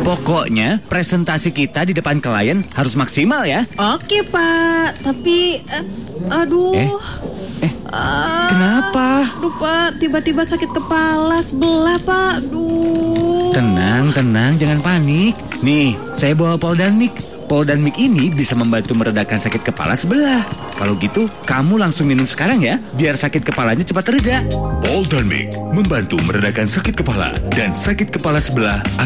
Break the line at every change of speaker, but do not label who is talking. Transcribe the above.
Pokoknya presentasi kita di depan klien harus maksimal ya.
Oke, Pak. Tapi, aduh.
Kenapa?
Aduh, Pak. Tiba-tiba sakit kepala sebelah, Pak. Aduh.
Tenang, jangan panik. Nih, saya bawa Poldanmik. Poldanmik ini bisa membantu meredakan sakit kepala sebelah. Kalau gitu, kamu langsung minum sekarang ya, biar sakit kepalanya cepat reda.
Poldanmik membantu meredakan sakit kepala dan sakit kepala sebelah